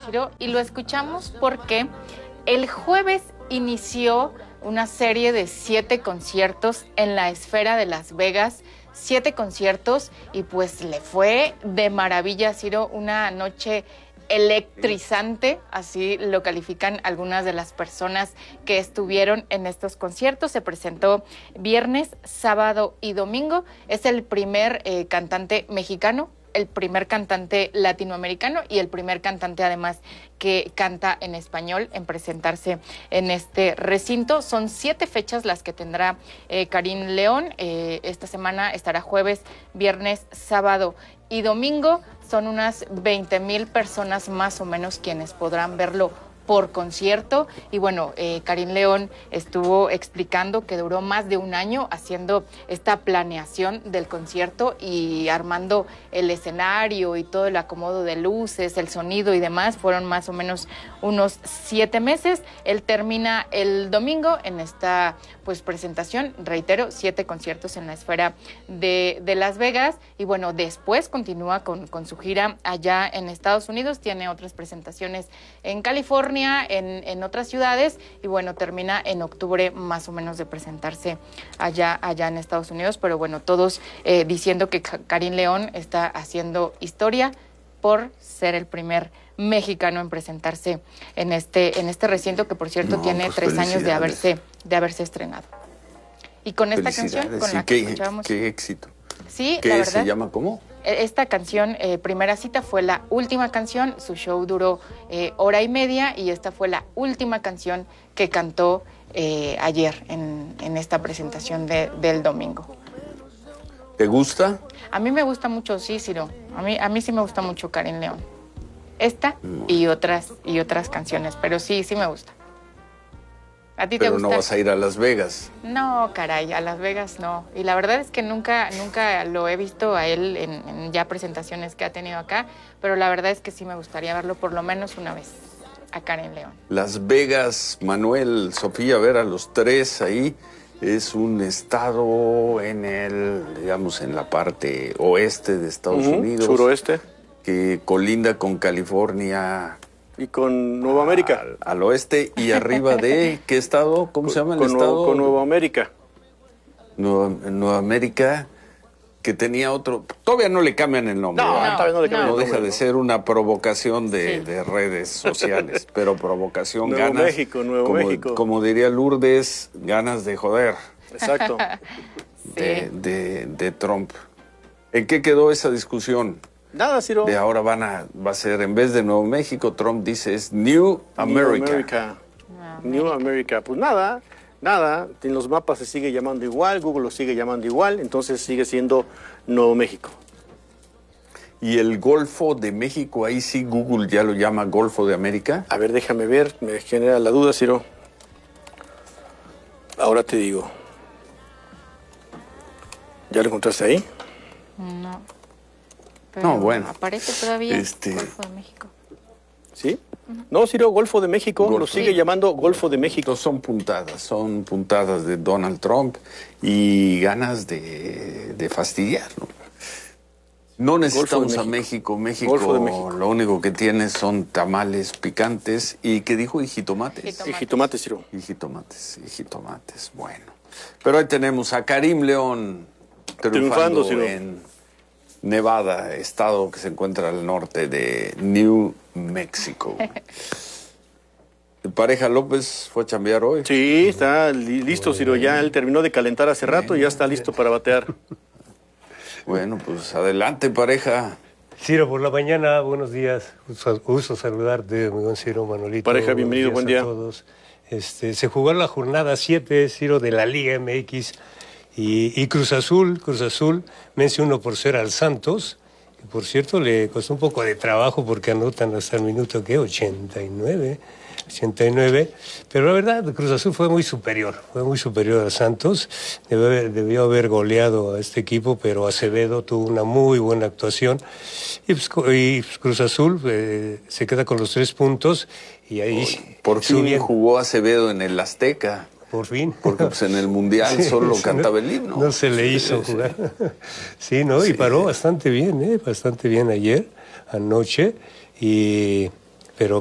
Ciro, y lo escuchamos porque el jueves inició una serie de 7 conciertos en la esfera de Las Vegas, 7 conciertos, y pues le fue de maravilla, Ciro, una noche electrizante, así lo califican algunas de las personas que estuvieron en estos conciertos. Se presentó viernes, sábado y domingo. Es el primer cantante mexicano, el primer cantante latinoamericano y el primer cantante además que canta en español en presentarse en este recinto. Son 7 fechas las que tendrá Karim León. Esta semana estará jueves, viernes, sábado y domingo. Son unas 20,000 personas más o menos quienes podrán verlo por concierto. Y bueno, Karim León estuvo explicando que duró más de un año haciendo esta planeación del concierto y armando el escenario y todo el acomodo de luces, el sonido y demás. Fueron más o menos unos 7 meses. Él termina el domingo en esta pues presentación, reitero, 7 conciertos en la esfera de Las Vegas. Y bueno, después continúa con su gira allá en Estados Unidos. Tiene otras presentaciones en California, en otras ciudades, y bueno, termina en octubre más o menos de presentarse allá en Estados Unidos. Pero bueno, todos diciendo que Karim León está haciendo historia por ser el primer mexicano en presentarse en este recinto, que por cierto tiene pues 3 años de haberse estrenado. Y con esta canción, con la que escuchábamos... ¡Qué éxito! Sí, ¿Qué la verdad, se llama cómo? Esta canción, Primera Cita, fue la última canción. Su show duró 1:30 y esta fue la última canción que cantó ayer en esta presentación del domingo. ¿Te gusta? A mí me gusta mucho, sí, Ciro. A mí sí me gusta mucho Karim León. Esta y otras canciones, pero sí me gusta. ¿A ti te gusta? Pero no vas a ir a Las Vegas. No, caray, a Las Vegas no. Y la verdad es que nunca lo he visto a él en ya presentaciones que ha tenido acá, pero la verdad es que sí me gustaría verlo por lo menos una vez a Karim León. Las Vegas, Manuel, Sofía, ver a los 3 ahí. Es un estado en en la parte oeste de Estados Unidos. Suroeste. Que colinda con California. Y con Nueva América. Al oeste y arriba de... ¿Qué estado? ¿Cómo se llama el estado? Con Nueva América. Nueva América, que tenía otro... Todavía no le cambian el nombre. Todavía no le cambian el nombre. No deja de ser una provocación de redes sociales, pero provocación, Nuevo ganas... Nuevo México. Como diría Lourdes, ganas de joder. Exacto. de Trump. ¿En qué quedó esa discusión? Nada, Ciro. De ahora va a ser, en vez de Nuevo México, Trump dice es New America. New America. Pues nada. En los mapas se sigue llamando igual, Google lo sigue llamando igual, entonces sigue siendo Nuevo México. ¿Y el Golfo de México, ahí sí Google ya lo llama Golfo de América? A ver, déjame ver, me genera la duda, Ciro. Ahora te digo. ¿Ya lo encontraste ahí? No. Pero no, bueno. Aparece todavía Golfo de México. ¿Sí? No, Ciro, Golfo de México, lo sigue llamando Golfo de México. Son puntadas de Donald Trump y ganas de fastidiar, ¿no? No necesitamos a México. México lo único que tiene son tamales picantes y, ¿qué dijo? Y jitomates. Y jitomates, Ciro. Y jitomates, bueno. Pero ahí tenemos a Karim León triunfando Ciro. En Nevada, estado que se encuentra al norte de New Mexico. ¿Pareja López fue a chambear hoy? Sí, está listo, Ciro. Ya él terminó de calentar hace rato y ya está listo para batear. Bueno, pues adelante, Pareja. Ciro, por la mañana, buenos días. Gusto saludarte, mi buen Ciro, Manolito. Pareja, bienvenido, buen día. A todos. Se jugó la jornada 7, Ciro, de la Liga MX. Y Cruz Azul vence 1-0 al Santos, que por cierto le costó un poco de trabajo porque anotan hasta el minuto, ¿qué? 89, pero la verdad Cruz Azul fue muy superior al Santos, debió haber goleado a este equipo, pero Acevedo tuvo una muy buena actuación y Cruz Azul se queda con los 3 puntos y ahí... Por fin jugó Acevedo en el Azteca. Por fin. Porque pues, en el Mundial solo cantaba el himno. No se le hizo jugar. Sí, ¿no? Y paró bastante bien ayer, anoche. Y